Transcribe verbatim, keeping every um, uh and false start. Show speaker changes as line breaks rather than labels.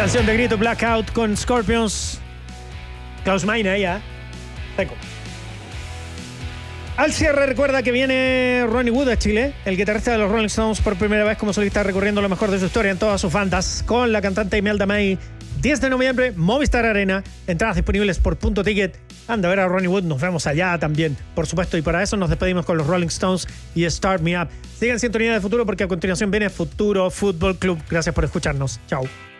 Canción de grito, Blackout con Scorpions. Klaus Meine, ya. Seco. Al cierre, recuerda que viene Ronnie Wood a Chile, el guitarrista de los Rolling Stones, por primera vez como solista, recorriendo lo mejor de su historia en todas sus bandas, con la cantante Imelda May. diez de noviembre, Movistar Arena. Entradas disponibles por Punto Ticket. Anda a ver a Ronnie Wood, nos vemos allá también, por supuesto. Y para eso nos despedimos con los Rolling Stones y Start Me Up. Sigan en sintonía de Futuro, porque a continuación viene Futuro Fútbol Club. Gracias por escucharnos. Chao.